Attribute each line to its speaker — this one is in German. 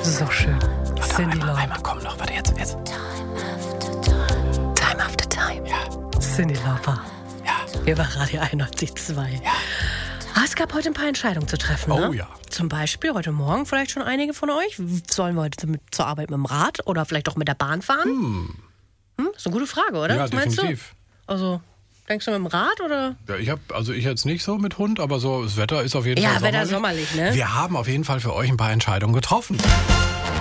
Speaker 1: So schön. Cyndi Lauper.
Speaker 2: Einmal komm noch, warte jetzt.
Speaker 1: Time after time.
Speaker 2: Ja.
Speaker 1: Cyndi Lauper.
Speaker 2: Ja.
Speaker 1: Hier war Radio 91.2.
Speaker 2: Ja.
Speaker 1: Es gab heute ein paar Entscheidungen zu treffen.
Speaker 2: Oh
Speaker 1: ne?
Speaker 2: ja.
Speaker 1: Zum Beispiel heute Morgen vielleicht schon einige von euch. Sollen wir heute zur Arbeit mit dem Rad oder vielleicht auch mit der Bahn fahren? Ist eine gute Frage, oder?
Speaker 2: Ja,
Speaker 1: Was meinst
Speaker 2: definitiv.
Speaker 1: du? Also, denkst du mit dem Rad oder?
Speaker 2: Ja, ich jetzt nicht so mit Hund, aber so das Wetter ist auf jeden Fall
Speaker 1: Ja,
Speaker 2: sommerlich.
Speaker 1: Wetter sommerlich, ne?
Speaker 2: Wir haben auf jeden Fall für euch ein paar Entscheidungen getroffen.